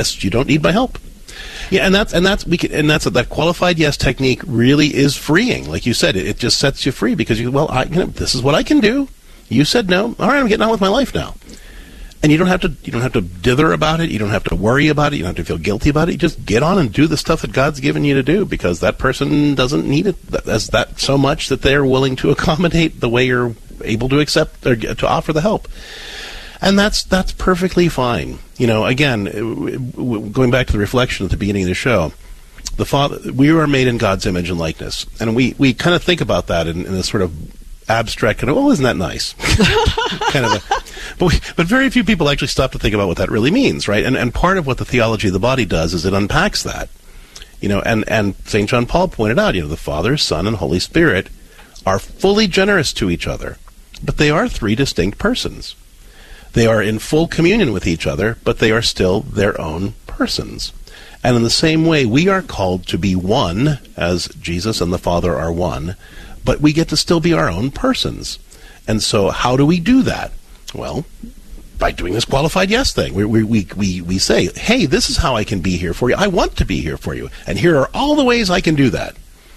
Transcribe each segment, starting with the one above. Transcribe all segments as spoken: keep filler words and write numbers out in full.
yes, you don't need my help. Yeah, and that's and that's we can, and that's that qualified yes technique really is freeing. Like you said, it, it just sets you free because you well, I, you know, this is what I can do. You said no. All right, I'm getting on with my life now. And you don't have to you don't have to dither about it. You don't have to worry about it. You don't have to feel guilty about it. You just get on and do the stuff that God's given you to do because that person doesn't need it as that so much that they're willing to accommodate the way you're able to accept or to offer the help. And that's that's perfectly fine. You know, again, going back to the reflection at the beginning of the show, the Father, we are made in God's image and likeness, and we, we kind of think about that in, in a sort of abstract kind of, oh, isn't that nice? kind of a, but, we, but very few people actually stop to think about what that really means, right? And and part of what the theology of the body does is it unpacks that. You know, and, and Saint John Paul pointed out, you know, the Father, Son, and Holy Spirit are fully generous to each other, but they are three distinct persons. They are in full communion with each other, but they are still their own persons. And in the same way, we are called to be one, as Jesus and the Father are one, but we get to still be our own persons. And so how do we do that? Well, by doing this qualified yes thing. We, we, we, we, we say, hey, this is how I can be here for you. I want to be here for you. And here are all the ways I can do that.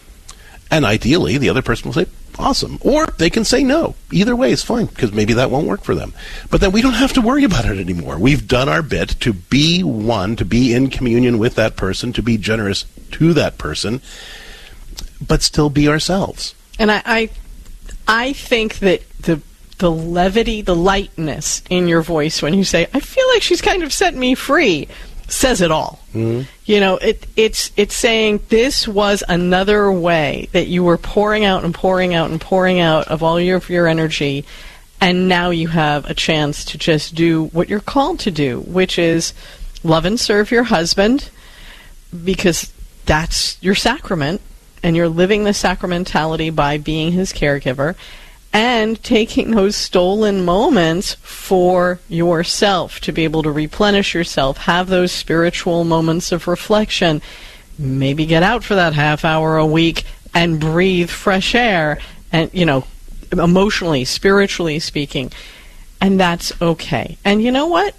And ideally, the other person will say, awesome. Or they can say no. Either way is fine, because maybe that won't work for them. But then we don't have to worry about it anymore. We've done our bit to be one, to be in communion with that person, to be generous to that person, but still be ourselves. And I I, I think that the the levity, the lightness in your voice when you say, I feel like she's kind of set me free, says it all. Mm-hmm. You know, it, it's it's saying this was another way that you were pouring out and pouring out and pouring out of all your, of your energy, and now you have a chance to just do what you're called to do, which is love and serve your husband, because that's your sacrament, and you're living the sacramentality by being his caregiver, and taking those stolen moments for yourself to be able to replenish yourself, have those spiritual moments of reflection, maybe get out for that half hour a week and breathe fresh air, and, you know, emotionally, spiritually speaking, and that's okay. And you know what?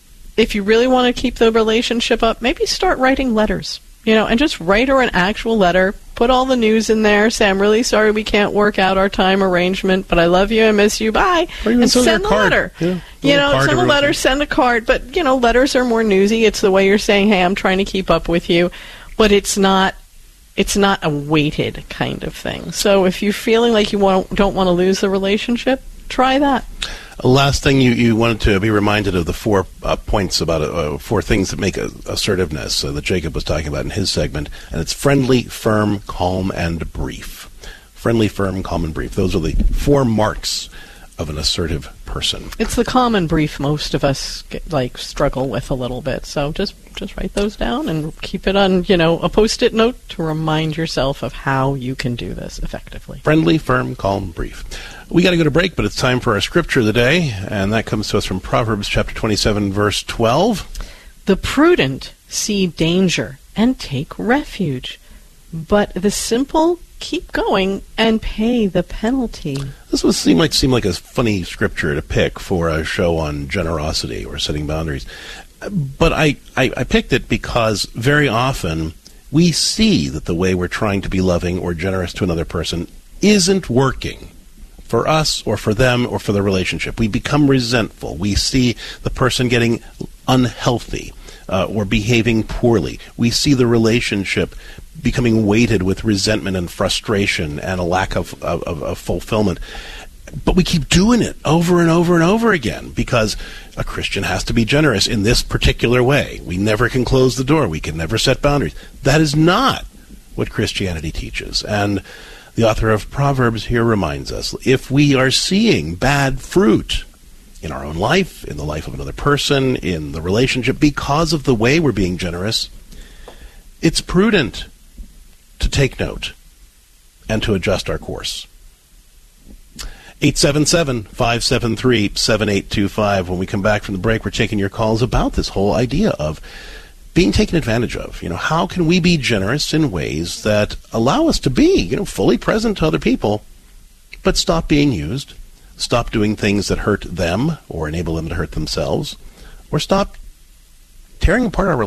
If you really want to keep the relationship up, maybe start writing letters. You know, and just write her an actual letter, put all the news in there, say, I'm really sorry we can't work out our time arrangement, but I love you, I miss you, bye. And send a letter. Yeah, you know, send a letter, send a card. But, you know, letters are more newsy. It's the way you're saying, hey, I'm trying to keep up with you. But it's not it's not a weighted kind of thing. So if you're feeling like you won't, don't want to lose the relationship, try that. Last thing, you, you wanted to be reminded of the four uh, points about uh, four things that make a, assertiveness uh, that Jacob was talking about in his segment, and it's friendly, firm, calm, and brief. Friendly, firm, calm, and brief. Those are the four marks of an assertive person. It's the calm and brief most of us get, like struggle with a little bit. So just just write those down and keep it on, you know, a post-it note to remind yourself of how you can do this effectively. Friendly, firm, calm, brief. We got to go to break, but it's time for our scripture of the day, and that comes to us from Proverbs chapter twenty-seven, verse twelve. The prudent see danger and take refuge, but the simple keep going and pay the penalty. This would seem like seem like a funny scripture to pick for a show on generosity or setting boundaries. But I, I, I picked it because very often we see that the way we're trying to be loving or generous to another person isn't working for us or for them or for the relationship. We become resentful. We see the person getting unhealthy uh, or behaving poorly. We see the relationship becoming weighted with resentment and frustration and a lack of, of, of fulfillment. But we keep doing it over and over and over again because a Christian has to be generous in this particular way. We never can close the door. We can never set boundaries. That is not what Christianity teaches. And the author of Proverbs here reminds us, if we are seeing bad fruit in our own life, in the life of another person, in the relationship, because of the way we're being generous, it's prudent to take note and to adjust our course. eight seven seven, five seven three, seven eight two five. When we come back from the break, we're taking your calls about this whole idea of being taken advantage of. You know, how can we be generous in ways that allow us to be, you know, fully present to other people, but stop being used, stop doing things that hurt them or enable them to hurt themselves, or stop tearing apart our